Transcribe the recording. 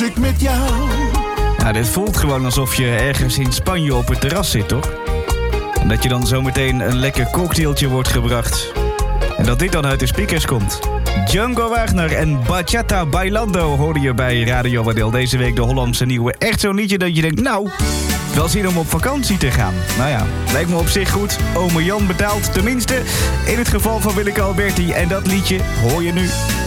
Ik met jou. Nou, dit voelt gewoon alsof je ergens in Spanje op het terras zit, toch? En dat je dan zometeen een lekker cocktailtje wordt gebracht. En dat dit dan uit de speakers komt. Django Wagner en Bachata Bailando hoorde je bij Radio Wadel. Deze week de Hollandse nieuwe. Echt zo'n liedje dat je denkt, nou, wel zin om op vakantie te gaan. Nou ja, lijkt me op zich goed. Ome Jan betaalt tenminste in het geval van Willeke Alberti. En dat liedje hoor je nu.